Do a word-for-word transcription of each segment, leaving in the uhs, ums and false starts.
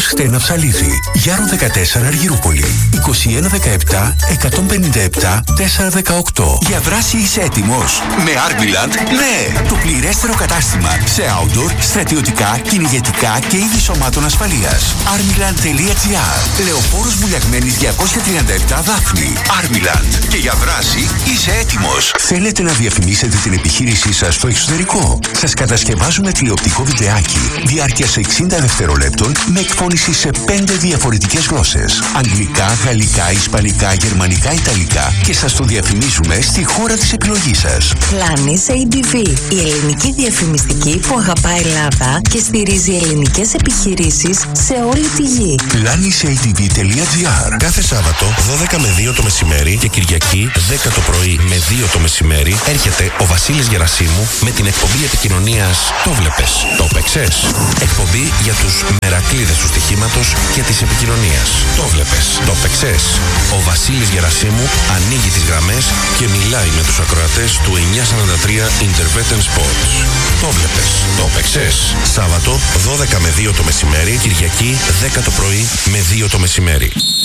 Νέος Χτένος Αλήθη. Γιάρου δεκατέσσερα Αργυρούπολη. είκοσι ένα δεκαεπτά εκατόν πενήντα επτά τετρακόσια δεκαοκτώ. Για δράση είσαι έτοιμος? Με Armiland, ναι! Το πληρέστερο κατάστημα σε outdoor, στρατιωτικά, κυνηγετικά και είδη σωμάτων ασφαλείας. Armiland τελεία τζι άρ. Λεωφόρος Βουλιαγμένης διακόσια τριάντα επτά Δάφνη. Armiland. Και για δράση είσαι έτοιμος. Θέλετε να διαφημίσετε την επιχείρησή σας στο εξωτερικό? Σας κατασκευάζουμε τηλεοπτικό βιντεάκι διάρκειας εξήντα δευτερολέπτων με εκφώνηση σε πέντε διαφορετικές γλώσσες. Αγγλικά, γαλλικά, ισπανικά, γερμανικά, ιταλικά. Και σας το διαφημίζουμε στη χώρα της επιλογής σας. Planis έι ντι βι. Η ελληνική διαφημιστική που αγαπάει Ελλάδα και στηρίζει ελληνικές επιχειρήσεις σε όλη τη γη. Planis έι ντι βι τελεία τζι άρ. Κάθε Σάββατο δώδεκα με δύο το μεσημέρι και Κυριακή δέκα το πρωί με δύο το μεσημέρι έρχεται ο Βασίλης Γερασίμου με την εκπομπή επικοινωνίας Το Βλέπες, Το Παίξες. Εκπομπή για τους μερακλείδες του στοιχήματος και της επικοινωνίας. Το Βλέπες, Το Παίξες. Ο Βασίλης Γερασίμου ανοίγει τις γραμμές και μιλάει με τους ακροατές του εννιακόσια σαράντα τρία Intervetten Sports. Το Βλέπες, Το Παίξες. Σάββατο δώδεκα με δύο το μεσημέρι, Κυριακή δέκα το πρωί με δύο το μεσημέρι.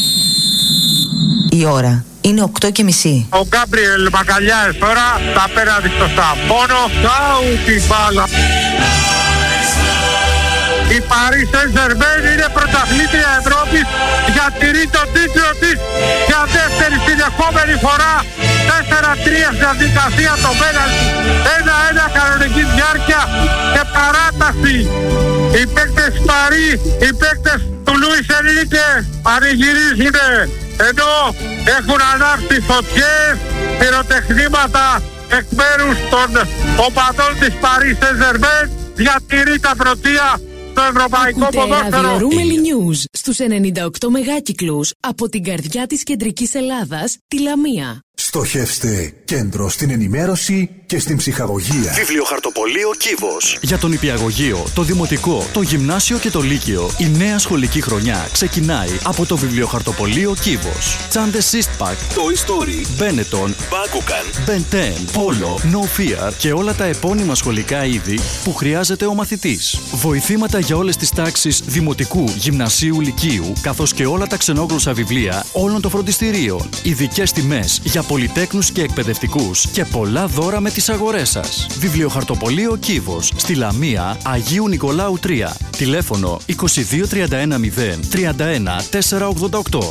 Η ώρα είναι οκτώ και μισή. Ο Γκάμπριελ Μακαλιάες τώρα τα απέναντι στο Σταμπόνο. Κάου την μπάλα. Η Παρί Σεν Ζερμέν είναι πρωταθλήτρια Ευρώπης, διατηρεί τον τίτλο της για δεύτερη συνεχόμενη φορά. τέσσερα τρία στην διαδικασία το πέναλτι. ένα ένα κανονική διάρκεια και παράταση. Οι παίκτες Παρί, οι παίκτες του Λουίς Ενρίκε πανηγυρίζουν, ενώ έχουν ανάψει φωτιές, πυροτεχνήματα εκ μέρους των οπαδών της Παρί Σεν Ζερμέν. Διατηρεί τα πρωτεία στο ευρωπαϊκό ποδόσφαιρο. Ραδιορούμελη News στους ενενήντα οκτώ μεγάκυκλους από την καρδιά της κεντρικής Ελλάδας, τη Λαμία. Στοχεύστε κέντρο στην ενημέρωση και στην ψυχαγωγία. Βιβλιοχαρτοπωλείο Κύβος. Για τον νηπιαγωγείο, το δημοτικό, το γυμνάσιο και το λύκειο, η νέα σχολική χρονιά ξεκινάει από το Βιβλιοχαρτοπωλείο Κύβος. Τσάντες Eastpak, Toy Story, Benetton, Bakugan, Ben ten, Polo, No Fear και όλα τα επώνυμα σχολικά είδη που χρειάζεται ο μαθητής. Βοηθήματα για όλες τις τάξεις δημοτικού, γυμνασίου, λυκείου, καθώς και όλα τα ξενόγλωσσα βιβλία όλων των φροντιστηρίων. Ειδικές τιμές για πολυτέκνους και εκπαιδευτικούς και πολλά δώρα με τις αγορές σας. Βιβλιοχαρτοπωλείο Κύβος, στη Λαμία, Αγίου Νικολάου τρία. Τηλέφωνο είκοσι δύο τριάντα ένα μηδέν τριάντα ένα τετρακόσια ογδόντα οκτώ.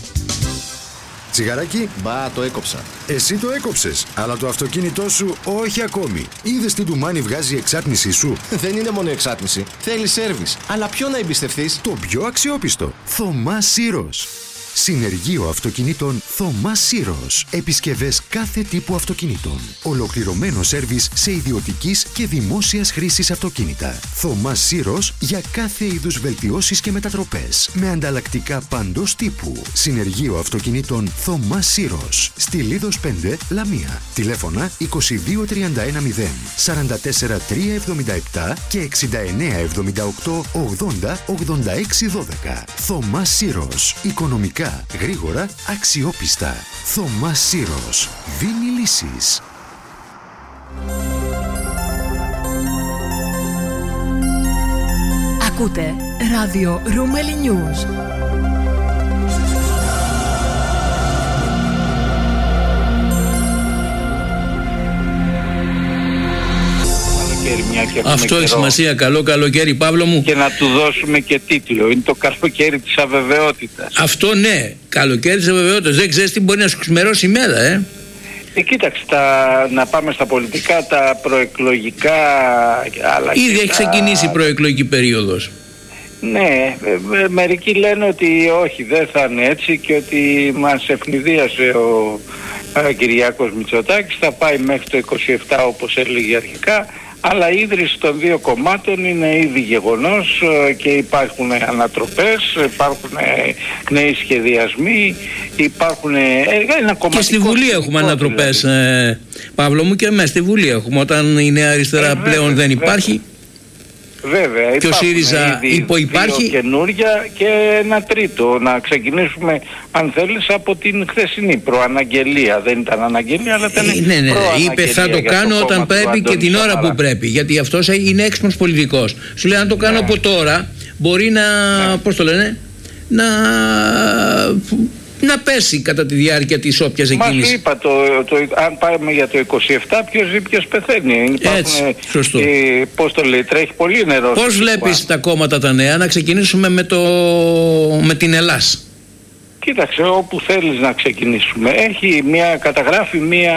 Τσιγαράκι, μπα, το έκοψα. Εσύ το έκοψες, αλλά το αυτοκίνητό σου όχι ακόμη. Είδες τι ντουμάνι βγάζει η εξάτμισή σου? Δεν είναι μόνο εξάτμιση. Θέλει σέρβις. Αλλά ποιο να εμπιστευτείς? Το πιο αξιόπιστο. Θωμά Σύρος. Συνεργείο αυτοκινήτων Θωμά Σύρος. Επισκευές κάθε τύπου αυτοκινήτων. Ολοκληρωμένο σέρβις σε ιδιωτικής και δημόσιας χρήσης αυτοκίνητα. Θωμά Σύρος για κάθε είδους βελτιώσεις και μετατροπές. Με ανταλλακτικά παντός τύπου. Συνεργείο αυτοκινήτων Θωμά Σύρος. Στη Λίδος πέντε, Λαμία. Τηλέφωνα είκοσι δύο τριάντα ένα μηδέν σαράντα τέσσερα τριακόσια εβδομήντα επτά και εξήντα εννέα εβδομήντα οκτώ ογδόντα ογδόντα έξι δώδεκα. Θωμά Σύρος. Οικονομικά, γρήγορα, αξιόπιστα. Θωμά Σύρος. Δίνει λύσεις. Ακούτε ράδιο Ρούμελι News. Αυτό έχει σημασία. Καλό καλοκαίρι, Παύλο μου. Και να του δώσουμε και τίτλο. Είναι το καλοκαίρι της αβεβαιότητας. Αυτό ναι, καλοκαίρι της αβεβαιότητας. Δεν ξέρεις τι μπορεί να σου ξημερώσει η μέρα, ε. Ε, κοίταξε, τα, να πάμε στα πολιτικά, τα προεκλογικά. Αλλά ήδη έχει τα... ξεκινήσει η προεκλογική περίοδος. Ναι, ε, μερικοί λένε ότι όχι, δεν θα είναι έτσι και ότι μας ευνηδίασε ο ε, Κυριάκος Μητσοτάκης. Θα πάει μέχρι το είκοσι επτά όπως έλεγε αρχικά. Αλλά η ίδρυση των δύο κομμάτων είναι ήδη γεγονός και υπάρχουν ανατροπές, υπάρχουν νέοι σχεδιασμοί, υπάρχουν ένα κομματικό... Και στη Βουλή έχουμε ανατροπές, δηλαδή. ε, Παύλο μου, και μέσα στη Βουλή έχουμε. Όταν η Νέα Αριστερά ε, πλέον βέβαια, δεν υπάρχει... Βέβαια, και ο ΣΥΡΙΖΑ υποϊπάρχει. Δύο καινούρια και ένα τρίτο. Να ξεκινήσουμε, αν θέλεις, από την χθεσινή προαναγγελία. Δεν ήταν αναγγελία, αλλά ήταν. Ε, ναι, ναι, είπε θα το κάνω το όταν πρέπει και την ώρα που πρέπει. Γιατί αυτός είναι έξυπνος πολιτικός. Σου λέει, αν το κάνω ναι. από τώρα, μπορεί να. Ναι. Πώς το λένε, να, να πέσει κατά τη διάρκεια της όποιας εκείνης. Μας είπα, το, το, αν πάμε για το είκοσι επτά, ποιος ζει, ποιος πεθαίνει. Έτσι, σωστό. Ε, πώς το λέει, τρέχει πολύ νερό. Πώς βλέπεις τα κόμματα τα νέα? Να ξεκινήσουμε με, το, με την Ελλάς. Κοίταξε, όπου θέλεις να ξεκινήσουμε. Έχει μια, καταγράφει μια,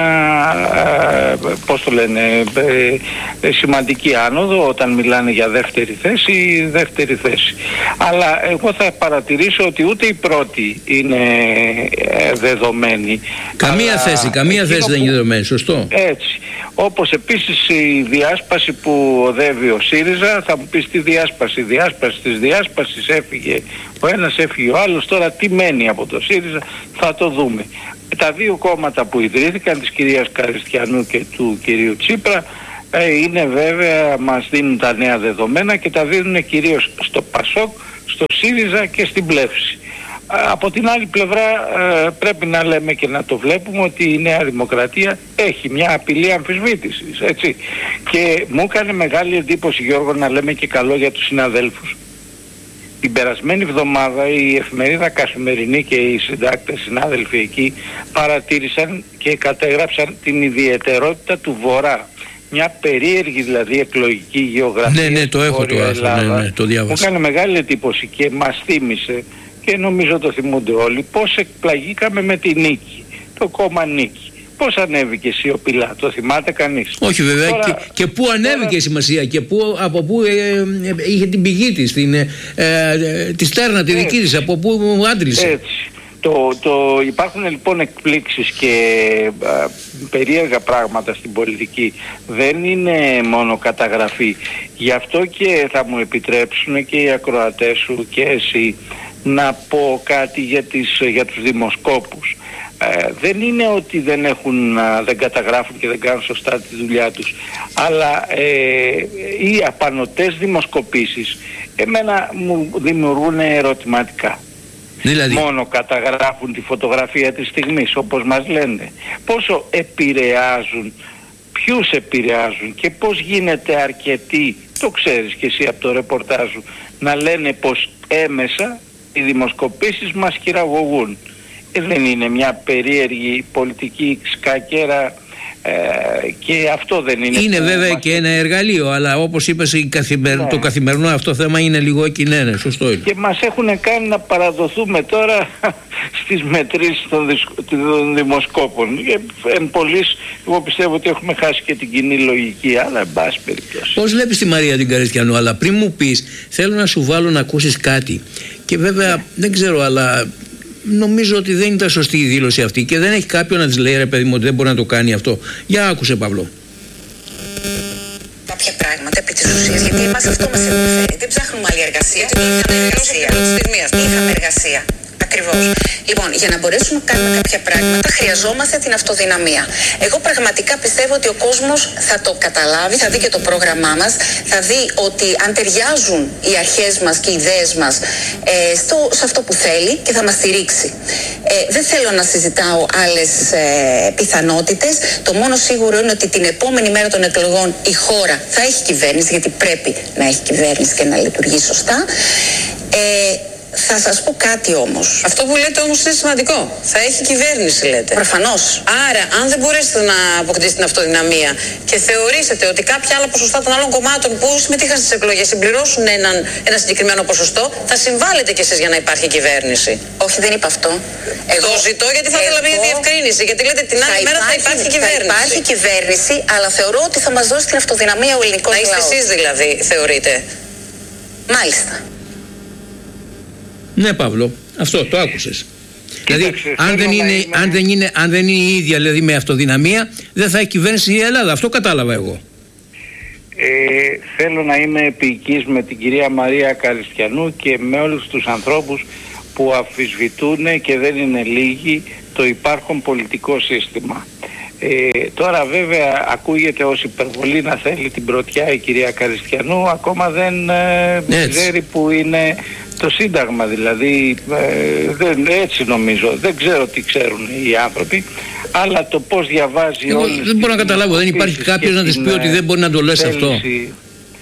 ε, πώς το λένε, ε, ε, σημαντική άνοδο όταν μιλάνε για δεύτερη θέση, δεύτερη θέση. Αλλά εγώ θα παρατηρήσω ότι ούτε η πρώτη είναι ε, δεδομένη. Καμία αλλά θέση, καμία θέση που, δεν είναι δεδομένη, σωστό. Έτσι. Όπως επίσης η διάσπαση που οδεύει ο ΣΥΡΙΖΑ, θα μου πεις τι διάσπαση, η διάσπαση της διάσπασης έφυγε, ο ένας έφυγε ο άλλος, τώρα τι μένει από το ΣΥΡΙΖΑ, θα το δούμε. Τα δύο κόμματα που ιδρύθηκαν, της κυρίας Καριστιανού και του κυρίου Τσίπρα, ε, είναι βέβαια, μας δίνουν τα νέα δεδομένα και τα δίνουν κυρίως στο ΠΑΣΟΚ, στο ΣΥΡΙΖΑ και στην Πλεύση. Από την άλλη πλευρά ε, πρέπει να λέμε και να το βλέπουμε ότι η Νέα Δημοκρατία έχει μια απειλή αμφισβήτησης, έτσι. Και μου έκανε μεγάλη εντύπωση, Γιώργο, να λέμε και καλό για τους συναδέλφους. Την περασμένη εβδομάδα η εφημερίδα Καθημερινή και οι συντάκτες συνάδελφοι εκεί παρατήρησαν και κατέγραψαν την ιδιαιτερότητα του Βορρά. Μια περίεργη δηλαδή εκλογική γεωγραφία. Ναι, ναι, το έχω το άρθρο, ναι, ναι, το διάβασα. Μου έκανε μεγάλη εντύπωση και μας θύμισε, και νομίζω το θυμούνται όλοι, πώς εκπλαγήκαμε με τη νίκη, το κόμμα νίκη. Πώς ανέβηκε σιωπηλά, το θυμάται κανείς? Όχι βέβαια. Τώρα, και, και πού ανέβηκε τώρα η σημασία και πού, από πού ε, ε, είχε την πηγή της, την, ε, ε, τη στέρνα τη δική της, από πού άντλησε. Έτσι. Το, το, υπάρχουν λοιπόν εκπλήξεις και α, περίεργα πράγματα στην πολιτική. Δεν είναι μόνο καταγραφή. Γι' αυτό και θα μου επιτρέψουν και οι ακροατές σου και εσύ να πω κάτι για, τις, για τους δημοσκόπους. Ε, δεν είναι ότι δεν, έχουν, α, δεν καταγράφουν και δεν κάνουν σωστά τη δουλειά τους, αλλά ε, οι απανωτές δημοσκοπήσεις εμένα μου δημιουργούν ερωτηματικά. Δηλαδή, μόνο καταγράφουν τη φωτογραφία της στιγμής, όπως μας λένε. Πόσο επηρεάζουν, ποιους επηρεάζουν και πώς γίνεται αρκετοί, το ξέρεις και εσύ από το ρεπορτάζ σου, να λένε πως έμεσα οι δημοσκοπήσεις μας χειραγωγούν. Ε, δεν είναι μια περίεργη πολιτική σκακέρα? Ε, και αυτό δεν είναι. Είναι βέβαια μας... και ένα εργαλείο, αλλά όπως είπες η καθημερι... ναι. το καθημερινό αυτό θέμα είναι λίγο εκεί, ναι, ναι, σωστό είναι. Και μας έχουν κάνει να παραδοθούμε τώρα στις μετρήσεις των, δυσ... των δημοσκόπων. Και εν πολλής, εγώ πιστεύω ότι έχουμε χάσει και την κοινή λογική, αλλά εν πάση περιπτώσει. Πώς βλέπεις τη Μαρία την Καριστιανού? Αλλά πριν μου πεις, θέλω να σου βάλω να ακούσεις κάτι. Και βέβαια ναι. δεν ξέρω, αλλά νομίζω ότι δεν ήταν σωστή η δήλωση αυτή και δεν έχει κάποιον να της λέει, ρε παιδί μου, ότι δεν μπορεί να το κάνει αυτό. Για άκουσε, Παύλο. Κάποια πράγματα επί της ουσίας, γιατί εμάς αυτό μας ενδιαφέρει. Δεν ψάχνουμε άλλη εργασία. Είχαμε εργασία. Είχαμε εργασία. Ακριβώς. Λοιπόν, για να μπορέσουμε να κάνουμε κάποια πράγματα χρειαζόμαστε την αυτοδυναμία. Εγώ πραγματικά πιστεύω ότι ο κόσμος θα το καταλάβει, θα δει και το πρόγραμμά μας, θα δει ότι αν ταιριάζουν οι αρχές μας και οι ιδέες μας ε, στο, σε αυτό που θέλει και θα μας στηρίξει. Ε, δεν θέλω να συζητάω άλλες ε, πιθανότητες. Το μόνο σίγουρο είναι ότι την επόμενη μέρα των εκλογών η χώρα θα έχει κυβέρνηση, γιατί πρέπει να έχει κυβέρνηση και να λειτουργεί σωστά. Ε, Θα σας πω κάτι όμως. Αυτό που λέτε όμως είναι σημαντικό. Θα έχει κυβέρνηση, λέτε. Προφανώς. Άρα, αν δεν μπορέσετε να αποκτήσετε την αυτοδυναμία και θεωρήσετε ότι κάποια άλλα ποσοστά των άλλων κομμάτων που συμμετείχαν στις εκλογές συμπληρώσουν έναν, ένα συγκεκριμένο ποσοστό, θα συμβάλλετε κι εσείς για να υπάρχει κυβέρνηση. Όχι, δεν είπα αυτό. Εγώ το ζητώ γιατί θα ήθελα μια διευκρίνηση. Γιατί λέτε την άλλη μέρα θα υπάρχει κυβέρνηση. Θα υπάρχει κυβέρνηση, αλλά θεωρώ ότι θα μας δώσει την αυτοδυναμία ο ελληνικός λαός. Να είστε εσείς δηλαδή, θεωρείτε? Μάλιστα. Ναι, Παύλο, αυτό το άκουσες. Δηλαδή, αν δεν, είναι, είμαι... αν, δεν είναι, αν δεν είναι η ίδια δηλαδή, με αυτοδυναμία, δεν θα έχει κυβέρνηση η Ελλάδα. Αυτό κατάλαβα εγώ. Ε, θέλω να είμαι επικής με την κυρία Μαρία Καριστιανού και με όλους τους ανθρώπους που αμφισβητούν, και δεν είναι λίγοι, το υπάρχον πολιτικό σύστημα. Ε, τώρα βέβαια ακούγεται ως υπερβολή να θέλει την πρωτιά η κυρία Καριστιανού, ακόμα δεν ε, ξέρει που είναι το Σύνταγμα, δηλαδή ε, δεν, έτσι νομίζω, δεν ξέρω τι ξέρουν οι άνθρωποι, αλλά το πώς διαβάζει Εγώ όλες δεν μπορώ να καταλάβω, δεν υπάρχει κάποιος να της πει ότι δεν μπορεί να το λες αυτό.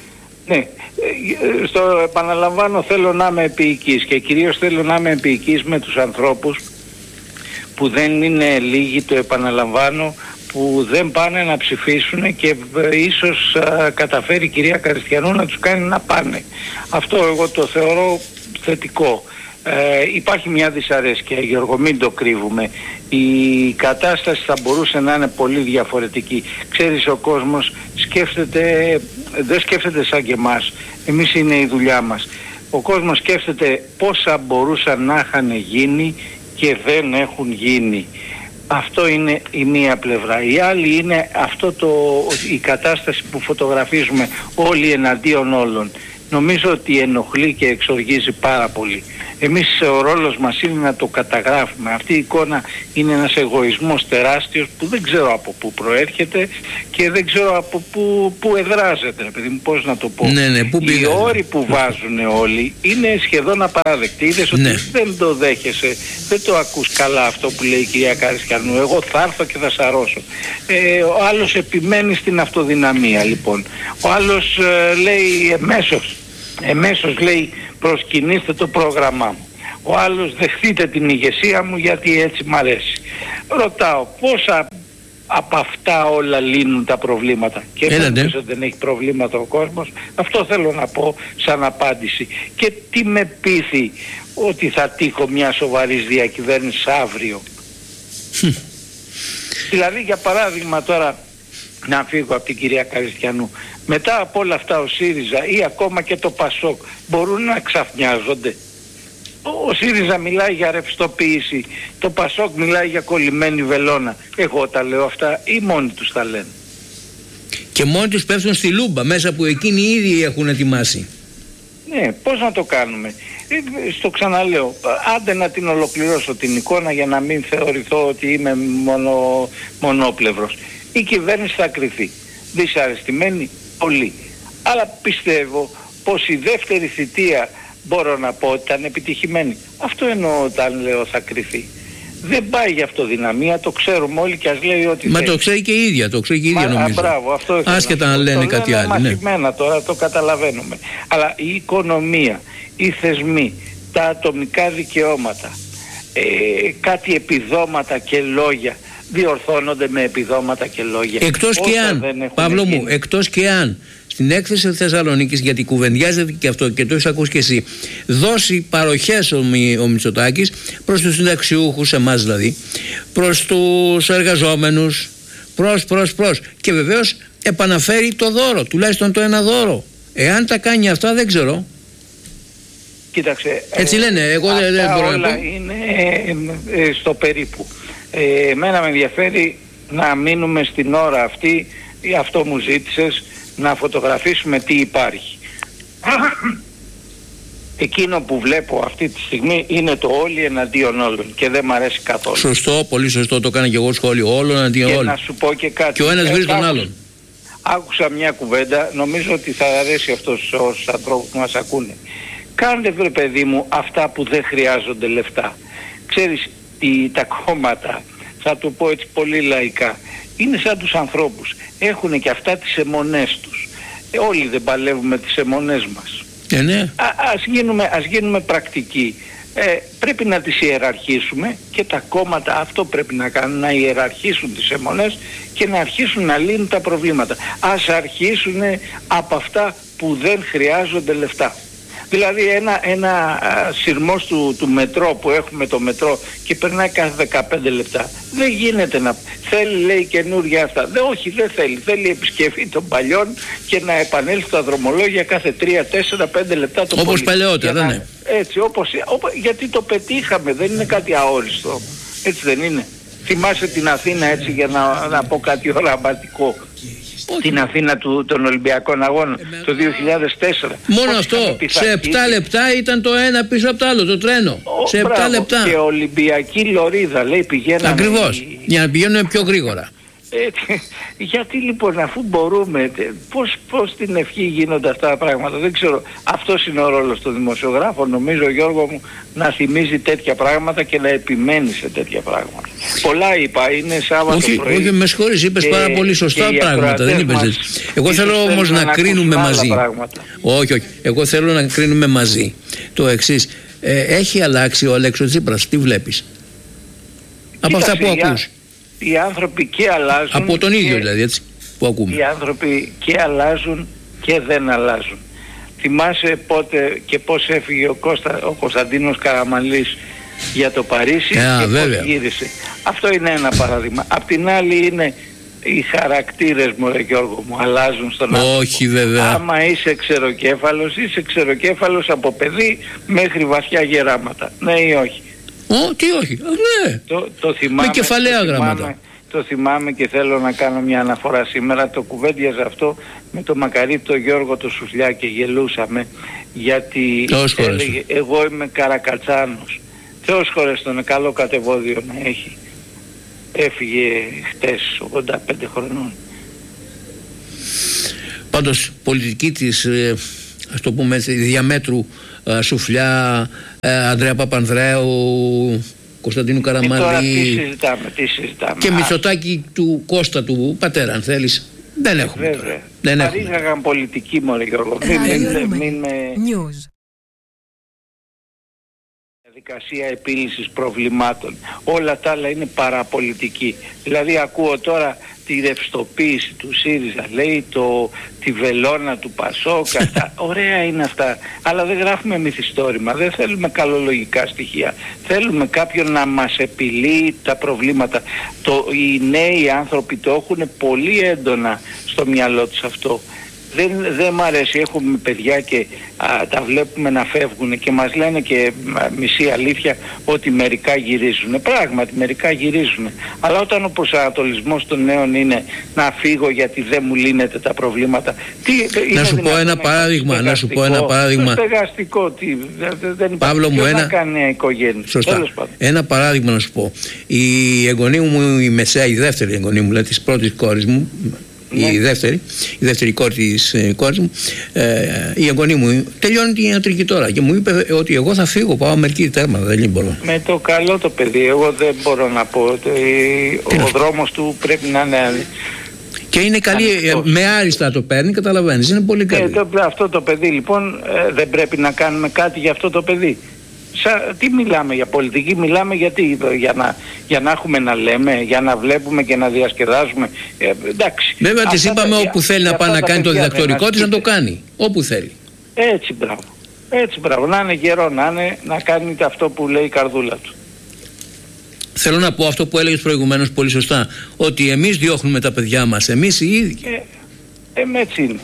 Ναι, στο επαναλαμβάνω, θέλω να είμαι επίοικης και κυρίως θέλω να είμαι επίοικης με τους ανθρώπους που δεν είναι λίγοι, το επαναλαμβάνω, που δεν πάνε να ψηφίσουν και ίσως α, καταφέρει η κυρία Καριστιανού να τους κάνει να πάνε. Αυτό εγώ το θεωρώ θετικό. Ε, υπάρχει μια δυσαρέσκεια, Γιώργο, μην το κρύβουμε. Η κατάσταση θα μπορούσε να είναι πολύ διαφορετική. Ξέρεις, ο κόσμος σκέφτεται, δεν σκέφτεται σαν και εμάς. Εμείς είναι η δουλειά μας. Ο κόσμος σκέφτεται πόσα μπορούσαν να είχαν γίνει και δεν έχουν γίνει. Αυτό είναι η μία πλευρά. Η άλλη είναι αυτό το, η κατάσταση που φωτογραφίζουμε όλοι εναντίον όλων. Νομίζω ότι ενοχλεί και εξοργίζει πάρα πολύ. Εμείς ο ρόλος μας είναι να το καταγράφουμε. Αυτή η εικόνα είναι ένας εγωισμός τεράστιος που δεν ξέρω από πού προέρχεται και δεν ξέρω από πού, πού εδράζεται. Παιδί μου, πώς να το πω. Ναι, ναι, πού οι όροι που βάζουν όλοι είναι σχεδόν απαράδεκτοι. Είδες ότι ναι. δεν το δέχεσαι, δεν το ακούς καλά αυτό που λέει η κυρία Καριστιανού. Εγώ θα έρθω και θα σαρώσω. Ε, ο άλλος επιμένει στην αυτοδυναμία, λοιπόν. Ο άλλος ε, λέει εμέσως, εμέσως λέει προσκυνήστε το πρόγραμμά μου. Ο άλλος δεχτείτε την ηγεσία μου γιατί έτσι μ' αρέσει. Ρωτάω πόσα από αυτά όλα λύνουν τα προβλήματα. Και δεν δεν έχει προβλήματα ο κόσμος. Αυτό θέλω να πω σαν απάντηση. Και τι με πείθει ότι θα τύχω μια σοβαρής διακυβέρνηση αύριο. Δηλαδή για παράδειγμα τώρα, να φύγω από την κυρία Καριστιανού, μετά από όλα αυτά ο ΣΥΡΙΖΑ ή ακόμα και το ΠΑΣΟΚ μπορούν να ξαφνιάζονται. Ο ΣΥΡΙΖΑ μιλάει για ρευστοποίηση, το ΠΑΣΟΚ μιλάει για κολλημένη βελόνα. Εγώ τα λέω αυτά ή μόνοι τους τα λένε? Και μόνοι τους πέφτουν στη λούμπα μέσα που εκείνοι ήδη έχουν ετοιμάσει. Ναι, πώς να το κάνουμε? Ε, στο ξαναλέω, άντε να την ολοκληρώσω την εικόνα για να μην θεωρηθώ ότι είμαι μονο, μονόπλευρος. Η κυβέρνηση θα κρυφεί. Δυσαρεστημένη πολύ. Αλλά πιστεύω πως η δεύτερη θητεία μπορώ να πω ότι ήταν επιτυχημένη. Αυτό εννοώ όταν λέω θα κρυφεί. Δεν πάει για αυτοδυναμία, το ξέρουμε όλοι και ας λέει ότι Μα θέλει. Το ξέρει και η ίδια, το ξέρει και η ίδια. Μα, νομίζω. Α, μπράβο, αυτό άσχετα να λένε κάτι άλλο. Μαθημένα ναι. Τώρα το καταλαβαίνουμε. Αλλά η οικονομία, οι θεσμοί, τα ατομικά δικαιώματα, ε, κάτι επιδόματα και λόγια διορθώνονται με επιδόματα και λόγια. Εκτός και αν, Παύλο μου, εκτός και αν στην έκθεση Θεσσαλονίκης, γιατί κουβεντιάζεται και αυτό και το έχεις ακούσει και εσύ, δώσει παροχές ο, ο Μητσοτάκης προς τους συνταξιούχους, εμάς δηλαδή, προς τους εργαζόμενους, προς, προς, προς και βεβαίως επαναφέρει το δώρο, τουλάχιστον το ένα δώρο. Εάν τα κάνει αυτά δεν ξέρω. Κοίταξε, έτσι λένε, εγώ δεν, δεν μπορώ όλα να πω. Είναι ε, ε, στο περίπου. Ε, εμένα με ενδιαφέρει να μείνουμε στην ώρα αυτή, αυτό μου ζήτησες, να φωτογραφίσουμε τι υπάρχει. Εκείνο που βλέπω αυτή τη στιγμή είναι το όλοι εναντίον όλων και δεν μ' αρέσει καθόλου. Σωστό, πολύ σωστό, το έκανα και εγώ σχόλιο, όλων εναντίον όλων. Και να σου πω και κάτι. Και ο ένας βρει τον άλλον. Άκουσα μια κουβέντα, νομίζω ότι θα αρέσει αυτός στους ανθρώπους που μας ακούνε. Κάντε βρε παιδί μου αυτά που δεν χρειάζονται λεφτά. Ξέρεις, οι, τα κόμματα, θα το πω έτσι πολύ λαϊκά, είναι σαν τους ανθρώπους. Έχουν και αυτά τις αιμονές τους. Ε, όλοι δεν παλεύουμε τις αιμονές μας. Ε, ναι. Α, ας, γίνουμε, ας γίνουμε πρακτικοί. Ε, πρέπει να τις ιεραρχήσουμε και τα κόμματα αυτό πρέπει να κάνουν, να ιεραρχήσουν τις αιμονές και να αρχίσουν να λύνουν τα προβλήματα. Ας αρχίσουν από αυτά που δεν χρειάζονται λεφτά. Δηλαδή ένα, ένα σειρμός του, του μετρό που έχουμε το μετρό και περνάει κάθε δεκαπέντε λεπτά. Δεν γίνεται να... Θέλει λέει καινούργια αυτά. Δε, όχι δεν θέλει. Θέλει επισκευή των παλιών και να επανέλθει τα δρομολόγια κάθε τρία, τέσσερα, πέντε λεπτά το όπως παλαιότερα, δεν είναι. Έτσι, όπως, όπως, γιατί το πετύχαμε. Δεν είναι κάτι αόριστο. Έτσι δεν είναι? Θυμάσαι την Αθήνα έτσι για να, να πω κάτι οραματικό. Όχι. Την Αθήνα του, των Ολυμπιακών Αγώνων ε, το δύο χιλιάδες τέσσερα. Μόνο Πώς αυτό, σε επτά λεπτά ήταν το ένα πίσω από το άλλο, το τρένο. Ο, σε επτά μπράβο, λεπτά. Και Ολυμπιακή λωρίδα, λέει, πηγαίναμε. Ακριβώς, η... για να πηγαίνουμε πιο γρήγορα. Έτσι, γιατί λοιπόν, αφού μπορούμε, πώς, πώς στην ευχή γίνονται αυτά τα πράγματα, δεν ξέρω. Αυτός είναι ο ρόλος του δημοσιογράφου, νομίζω, Γιώργο μου, να θυμίζει τέτοια πράγματα και να επιμένει σε τέτοια πράγματα. Πολλά είπα, είναι Σάββατο όχι, πρωί. Όχι, με συγχωρείς, είπες και, πάρα πολύ σωστά πράγματα, δεν είπες έτσι. Εγώ θέλω όμως να, να κρίνουμε μαζί. Όχι, όχι, εγώ θέλω να κρίνουμε μαζί. Το εξής, ε, έχει αλλάξει ο Αλέξος Τσίπρας, τι βλέπεις? Από αυτά που ακούς. Οι άνθρωποι και αλλάζουν. Από τον ίδιο δηλαδή, έτσι, που ακούμε. Οι άνθρωποι και αλλάζουν και δεν αλλάζουν. Θυμάσαι πότε και πώς έφυγε ο, Κώστα, ο Κωνσταντίνος Καραμανλής για το Παρίσι yeah, και βέβαια. Πώς γύρισε. Αυτό είναι ένα παράδειγμα. Απ' την άλλη είναι οι χαρακτήρες μου, ρε Γιώργο μου, αλλάζουν στον άνθρωπο. Όχι βέβαια. Άμα είσαι ξεροκέφαλος, είσαι ξεροκέφαλος από παιδί μέχρι βαθιά γεράματα. Ναι ή όχι? Ω, τι όχι, ναι. Το, το θυμάμαι, με κεφαλαία το γράμματα. Θυμάμαι, το θυμάμαι και θέλω να κάνω μια αναφορά σήμερα. Το κουβέντιαζα αυτό με το μακαρί το Γιώργο το Σουφλιά και γελούσαμε, γιατί έλεγε, εγώ είμαι Καρακατσάνος. Θεός χωρέστον, καλό κατεβόδιο να έχει. Έφυγε χτες ογδόντα πέντε χρονών. Πάντως πολιτική της, ε, ας το πούμε έτσι, διαμέτρου ε, Σουφλιά, ε, Ανδρέα Παπανδρέου, Κωνσταντίνου Καραμανλή. Τώρα τι συζητάμε, τι συζητάμε. Και Μητσοτάκη του Κώστα του πατέρα, αν θέλεις. Δεν έχουμε. Βέβαια. Δεν έχουμε. Παρήγαγαν πολιτική, μωρέ Γιώργο. Μην, μην, μην με... News. Διαδικασία επίλυσης προβλημάτων. Όλα τα άλλα είναι παραπολιτική. Δηλαδή ακούω τώρα τη ρευστοποίηση του ΣΥΡΙΖΑ, λέει το, τη βελόνα του ΠΑΣΟΚ, αυτά. Ωραία είναι αυτά, αλλά δεν γράφουμε μυθιστόρημα, δεν θέλουμε καλολογικά στοιχεία. Θέλουμε κάποιον να μας επιλύει τα προβλήματα. Το, οι νέοι άνθρωποι το έχουν πολύ έντονα στο μυαλό τους αυτό. Δεν, δεν μ' αρέσει, έχουμε παιδιά και α, τα βλέπουμε να φεύγουν και μας λένε και α, μισή αλήθεια ότι μερικά γυρίζουν. Πράγματι μερικά γυρίζουν. Αλλά όταν ο προσανατολισμός των νέων είναι να φύγω γιατί δεν μου λύνεται τα προβλήματα. Τι, να σου πω ένα παράδειγμα. Να σου πω ένα παράδειγμα. Στεγαστικό, τι, δεν, δεν υπάρχει. Παύλο μου, ένα... να κάνει οικογένεια. Σωστά. Ένα παράδειγμα να σου πω. Η εγγονή μου, η μεσαία, η δεύτερη εγγονή μου, δηλαδή της πρώτης κόρης μου, ναι. η δεύτερη, η δεύτερη κόρη της ε, κόρης μου, ε, η εγγονή μου τελειώνει την ιατρική τώρα και μου είπε ότι εγώ θα φύγω, πάω Αμερική, τέρμα, δεν μπορώ. Με το καλό το παιδί, εγώ δεν μπορώ να πω, ο, ο δρόμος του πρέπει να είναι... Και είναι καλή, ε, με άριστα το παίρνει, καταλαβαίνεις, είναι πολύ καλή. Ε, το, αυτό το παιδί λοιπόν ε, δεν πρέπει να κάνουμε κάτι για αυτό το παιδί. Σα, τι μιλάμε για πολιτική, μιλάμε γιατί, για να, για να έχουμε να λέμε, για να βλέπουμε και να διασκεδάζουμε. Ε, εντάξει. Βέβαια της είπαμε τα, όπου θέλει να πάει να κάνει το διδακτορικό της να το κάνει. Όπου θέλει. Έτσι μπράβο. Έτσι μπράβο. Να είναι γερό, να, είναι, να κάνει αυτό που λέει η καρδούλα του. Θέλω να πω αυτό που έλεγες προηγουμένως πολύ σωστά. Ότι εμείς διώχνουμε τα παιδιά μας. Εμείς οι ίδιοι. Ε, ε, έτσι είναι.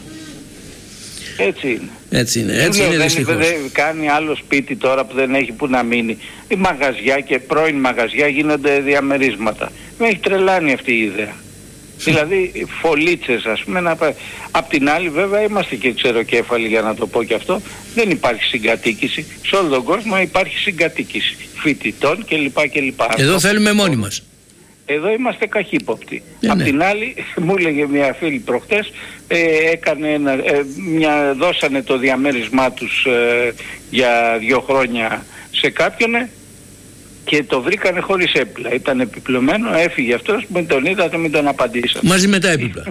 Έτσι είναι. Έτσι είναι, έτσι λέω, είναι δεν, δυστυχώς. Δεν κάνει άλλο σπίτι τώρα που δεν έχει που να μείνει. Οι μαγαζιά και πρώην μαγαζιά γίνονται διαμερίσματα. Με έχει τρελάνει αυτή η ιδέα. Δηλαδή φωλίτσες ας πούμε. Να... Απ' την άλλη βέβαια είμαστε και ξεροκέφαλοι, για να το πω και αυτό. Δεν υπάρχει συγκατοίκηση. Σε όλο τον κόσμο υπάρχει συγκατοίκηση φοιτητών κλπ. κλπ. Εδώ θέλουμε μόνοι μας. Εδώ είμαστε καχύποπτοι. Ναι, Απ' ναι. την άλλη, μου έλεγε μια φίλη προχτές, ε, έκανε ένα, ε, μια, δώσανε το διαμέρισμά τους ε, για δύο χρόνια σε κάποιον ε, και το βρήκανε χωρίς έπιπλα. Ήταν επιπλωμένο, έφυγε αυτός, μην τον είδατε, μην τον απαντήσατε. Μαζί με τα έπιπλα.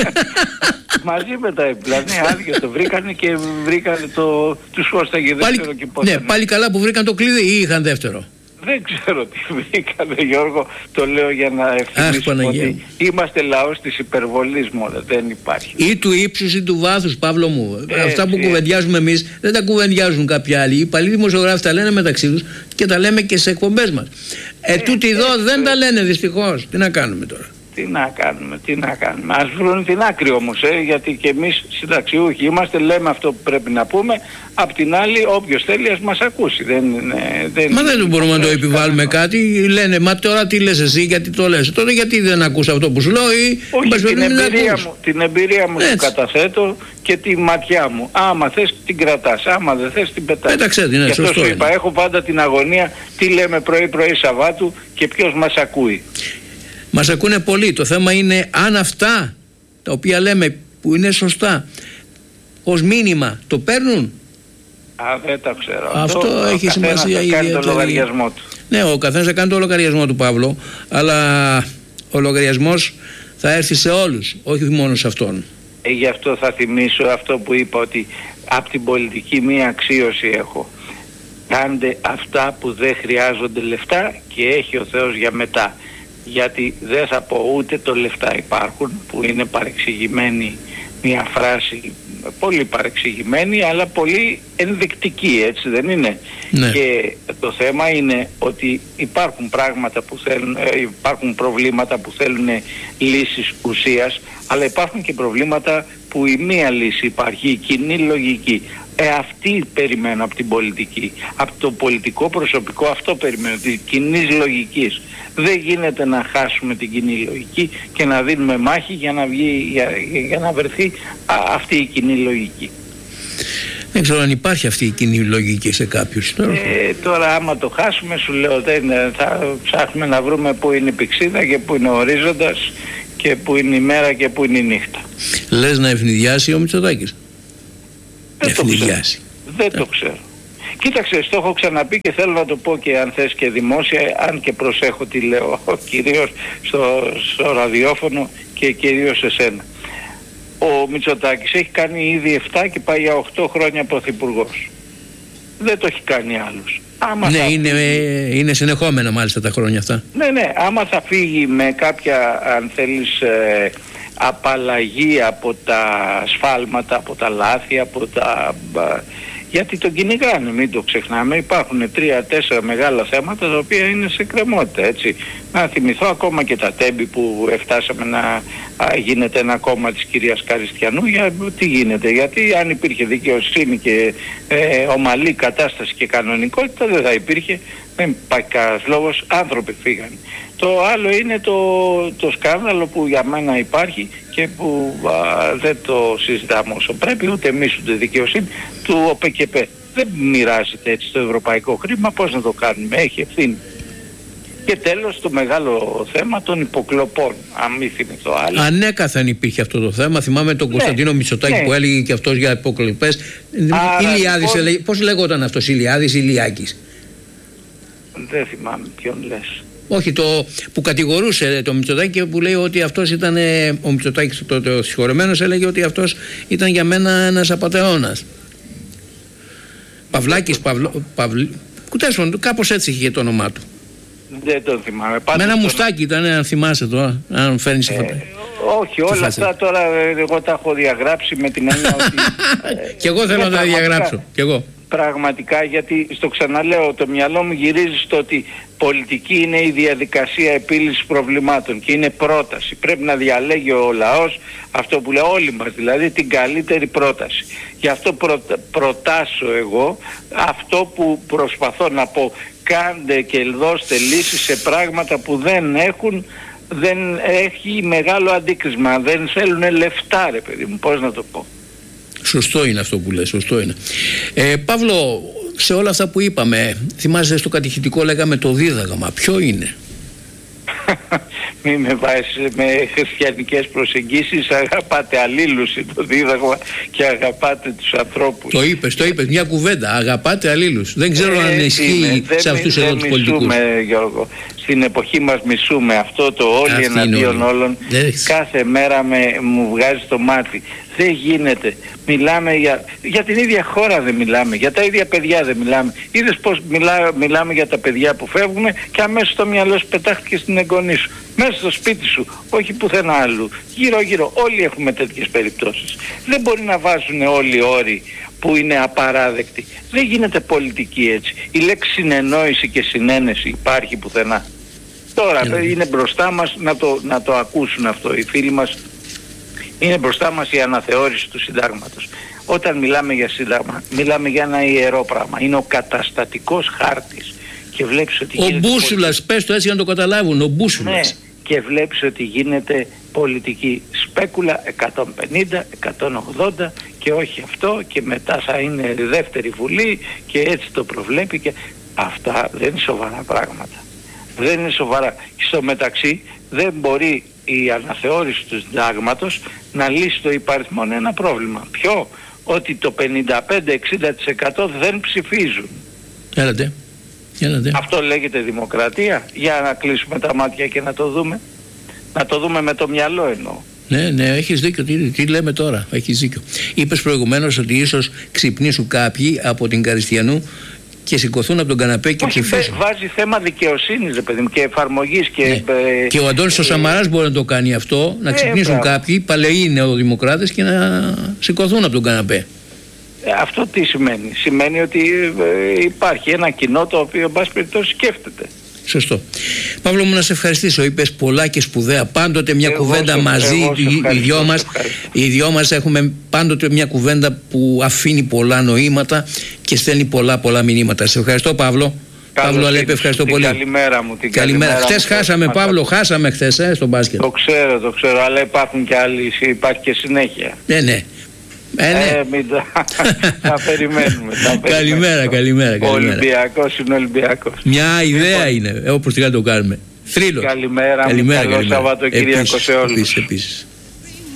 Μαζί με τα έπιπλα, ναι, άδειο το βρήκανε και βρήκανε το, τους κόσταγε δεύτερο πάλι, και πώς. Ναι, πάλι καλά που βρήκαν το κλειδί ή είχαν δεύτερο. Δεν ξέρω τι βρήκανε, Γιώργο, το λέω για να ευθυμίσουμε ότι είμαστε λαός της υπερβολής μόνο, δεν υπάρχει. Ή του ύψους ή του βάθους, Παύλο μου. Έτσι, αυτά που έτσι. κουβεντιάζουμε εμείς δεν τα κουβεντιάζουν κάποιοι άλλοι. Οι παλιοί δημοσιογράφοι τα λένε μεταξύ τους και τα λέμε και σε εκπομπές μας. Ε, ε τούτοι εδώ ε, δεν ε, τα λένε δυστυχώς. Τι να κάνουμε τώρα. Τι να κάνουμε, τι να κάνουμε. Ας βρουν την άκρη όμως, ε, γιατί και εμείς συνταξιούχοι είμαστε, λέμε αυτό που πρέπει να πούμε. Απ' την άλλη, όποιος θέλει ας μας ακούσει. Δεν, ε, δεν, μα δεν μπορούμε να το επιβάλλουμε κάτι. Λένε, μα τώρα τι λες εσύ, γιατί το λες. Τότε γιατί δεν ακούς αυτό που σου λέω ή... Όχι, την εμπειρία, μου, την εμπειρία μου σου καταθέτω και τη ματιά μου. Άμα θες την κρατάς, άμα δεν θες την πετάς. Πέταξε την, ναι, σωστό. Σου είπα, έχω πάντα την αγωνία τι λέμε πρωί-πρωί Σαββάτου και ποιος μας ακούει. Μας ακούνε πολύ. Το θέμα είναι αν αυτά τα οποία λέμε που είναι σωστά ως μήνυμα το παίρνουν. Α, δεν το ξέρω. Αυτό το, έχει σημασία. Θα κάνει το λογαριασμό του. Ναι, ο καθένας θα κάνει το λογαριασμό του, Παύλο, αλλά ο λογαριασμός θα έρθει σε όλους, όχι μόνο σε αυτόν. Ε, γι' αυτό θα θυμίσω αυτό που είπα, ότι από την πολιτική μία αξίωση έχω. Κάντε αυτά που δεν χρειάζονται λεφτά και έχει ο Θεός για μετά. Γιατί δεν θα πω ούτε το λεφτά υπάρχουν, που είναι παρεξηγημένη μια φράση, πολύ παρεξηγημένη αλλά πολύ ενδεικτική, έτσι δεν είναι? Ναι. Και το θέμα είναι ότι υπάρχουν πράγματα που θέλουν, υπάρχουν προβλήματα που θέλουν λύσεις ουσίας, αλλά υπάρχουν και προβλήματα που η μία λύση υπάρχει, η κοινή λογική. Ε, αυτή περιμένω από την πολιτική, από το πολιτικό προσωπικό, αυτό περιμένω, της κοινής λογικής. Δεν γίνεται να χάσουμε την κοινή λογική και να δίνουμε μάχη για να, βγει, για, για να βρεθεί α, αυτή η κοινή λογική. Δεν ξέρω αν υπάρχει αυτή η κοινή λογική σε κάποιους. Ε, τώρα άμα το χάσουμε, σου λέω, δεν, θα ψάχνουμε να βρούμε πού είναι η πηξίδα και πού είναι ο ορίζοντας και πού είναι η μέρα και πού είναι η νύχτα. Λες να ευνηδιάσει ο Μητσοτάκης? Δεν το ξέρω. Δεν το ξέρω. Κοίταξε, το έχω ξαναπεί και θέλω να το πω και αν θες και δημόσια, αν και προσέχω τι λέω, κυρίως στο, στο ραδιόφωνο και κυρίως σε σένα. Ο Μητσοτάκης έχει κάνει ήδη επτά και πάει για οκτώ χρόνια πρωθυπουργός. Δεν το έχει κάνει άλλος. Άμα ναι, θα... είναι, είναι συνεχόμενα μάλιστα τα χρόνια αυτά. Ναι, ναι, άμα θα φύγει με κάποια, αν θέλεις, ε, απαλλαγή από τα σφάλματα, από τα λάθη, από τα... γιατί τον κυνηγάνε, μην το ξεχνάμε. Υπάρχουν τρία-τέσσερα μεγάλα θέματα τα οποία είναι σε κρεμότητα, έτσι. Να θυμηθώ ακόμα και τα τέμπη που φτάσαμε να α, γίνεται ένα κόμμα της κυρίας Καριστιανού. Για τι γίνεται? Γιατί αν υπήρχε δικαιοσύνη και ε, ομαλή κατάσταση και κανονικότητα δεν θα υπήρχε. Δεν υπάρχει κανένας λόγος, άνθρωποι φύγανε. Το άλλο είναι το, το σκάνδαλο που για μένα υπάρχει και που α, δεν το συζητάμε όσο πρέπει, ούτε εμείς ούτε δικαιοσύνη, του ΟΠΕΚΕΠΕ. Δεν μοιράζεται έτσι το ευρωπαϊκό χρήμα, πώς να το κάνουμε, έχει ευθύνη. Και τέλος το μεγάλο θέμα των υποκλοπών, αν μη θυμηθώ άλλο. Ανέκαθεν υπήρχε αυτό το θέμα, θυμάμαι τον ναι, Κωνσταντίνο Μητσοτάκη ναι. που έλεγε και αυτός για υποκλοπές. Ηλιάδης, λοιπόν... έλεγε, πώς λέγονταν αυτός, Ηλιάδης ή Ηλιάκης? Δεν θυμάμαι ποιον λες. Όχι, το που κατηγορούσε το Μητσοτάκη και που λέει ότι αυτός ήταν, ο Μητσοτάκης τότε ο συγχωρεμένος έλεγε ότι αυτός ήταν για μένα ένας απατεώνας. Παυλάκης, Παυλο, Παυλ... Κουτέσον, κάπως έτσι είχε το όνομά του. Δεν τον θυμάμαι. Με ένα τον... μουστάκι ήταν, αν θυμάσαι τώρα, αν φέρνεις ε, όχι, όλα αυτά τώρα εγώ τα έχω διαγράψει με την έννοια ότι... Κι εγώ θέλω να τα διαγράψω, κι εγώ. Πραγματικά, γιατί στο ξαναλέω, το μυαλό μου γυρίζει στο ότι πολιτική είναι η διαδικασία επίλυσης προβλημάτων και είναι πρόταση. Πρέπει να διαλέγει ο λαός, αυτό που λέει όλοι μας, δηλαδή την καλύτερη πρόταση. Γι' αυτό πρω, προτάσω εγώ αυτό που προσπαθώ να πω. Κάντε και δώστε λύσεις σε πράγματα που δεν έχουν, δεν έχει μεγάλο αντίκρισμα, δεν θέλουν λεφτά, ρε παιδί μου, πώς να το πω. Σωστό είναι αυτό που λες, σωστό είναι. Ε, Παύλο, σε όλα αυτά που είπαμε, θυμάσαι στο κατηχητικό λέγαμε το δίδαγμα, ποιο είναι? Μην με βάζεις με χριστιανικές προσεγγίσεις, αγαπάτε αλλήλους είναι το δίδαγμα και αγαπάτε τους ανθρώπους. Το είπες, το είπες, μια κουβέντα, αγαπάτε αλλήλους. Δεν ξέρω ε, αν ισχύει σε αυτούς εδώ τους πολιτικούς. Δεν μισούμε, Γιώργο. Στην εποχή μας μισούμε αυτό το όλοι εναντίον όλων. Κάθε μέρα με, μου βγάζει το μάτι. Δεν γίνεται. Μιλάμε για, για την ίδια χώρα δεν μιλάμε, για τα ίδια παιδιά δεν μιλάμε. Είδες πως μιλά, μιλάμε για τα παιδιά που φεύγουν και αμέσως το μυαλό σου πετάχτηκε στην εγγονή σου. Μέσα στο σπίτι σου, όχι πουθενά αλλού. Γύρω γύρω όλοι έχουμε τέτοιες περιπτώσεις. Δεν μπορεί να βάζουν όλοι όροι που είναι απαράδεκτοι. Δεν γίνεται πολιτική έτσι. Η λέξη συνεννόηση και συνένεση υπάρχει πουθενά. Τώρα yeah. είναι μπροστά μας να το, να το ακούσουν αυτό. Οι φίλοι μας, είναι μπροστά μας η αναθεώρηση του συντάγματος. Όταν μιλάμε για σύνταγμα, μιλάμε για ένα ιερό πράγμα. Είναι ο καταστατικός χάρτης. Και βλέπεις ότι ο μπούσουλας, πες το έτσι για να το καταλάβουν, ο μπούσουλας. Ναι, και βλέπεις ότι γίνεται πολιτική σπέκουλα εκατόν πενήντα, εκατόν ογδόντα και όχι αυτό και μετά θα είναι δεύτερη βουλή και έτσι το προβλέπει και αυτά δεν είναι σοβαρά πράγματα. Δεν είναι σοβαρά. Και στο μεταξύ δεν μπορεί η αναθεώρηση του συντάγματος να λύσει το υπαριθμόν ένα πρόβλημα. Ποιο? Ότι το πενήντα πέντε με εξήντα τοις εκατό δεν ψηφίζουν. Έλατε. Έλατε. Αυτό λέγεται δημοκρατία? Για να κλείσουμε τα μάτια και να το δούμε. Να το δούμε με το μυαλό εννοώ. Ναι, ναι, έχεις δίκιο. Τι, τι λέμε τώρα, έχεις δίκιο. Είπες προηγουμένως ότι ίσως ξυπνήσουν κάποιοι από την Καριστιανού και σηκωθούν από τον καναπέ και ψηφίσουν. Βάζει θέμα δικαιοσύνης, ρε παιδί μου, και εφαρμογής. Και, ναι. ε, και ο Αντώνης ε, ο Σαμαράς μπορεί να το κάνει αυτό, να ξυπνήσουν ε, κάποιοι παλαιοί νεοδημοκράτες και να σηκωθούν από τον καναπέ. Ε, αυτό τι σημαίνει? Σημαίνει ότι ε, υπάρχει ένα κοινό το οποίο, εν πάση περιπτώσει, σκέφτεται. Σωστό. Παύλο μου, να σε ευχαριστήσω. Είπες πολλά και σπουδαία. Πάντοτε μια εγώ κουβέντα σε, μαζί, οι, οι δυο μας. Οι δυο μας έχουμε πάντοτε μια κουβέντα που αφήνει πολλά νοήματα και στέλνει πολλά πολλά μηνύματα. Σε ευχαριστώ, Παύλο. Καλώς Παύλο Αλέπη, ευχαριστώ την πολύ. Καλημέρα μου. Την καλημέρα. καλημέρα χτες χάσαμε, μας... Παύλο, χάσαμε χθες ε, στο μπάσκετ. Το ξέρω, το ξέρω, αλλά υπάρχουν και άλλοι, υπάρχει και συνέχεια. Ναι, ναι. Ε, ναι. Ε, μην τα... θα περιμένουμε. Καλημέρα, καλημέρα. Ο Ολυμπιακός είναι Ολυμπιακός. Μια ιδέα είναι, όπως τι να το κάνουμε. Θρύλος. Καλημέρα, καλημέρα, καλό Σαββατοκύριακο σε όλους. Επίσης, επίσης.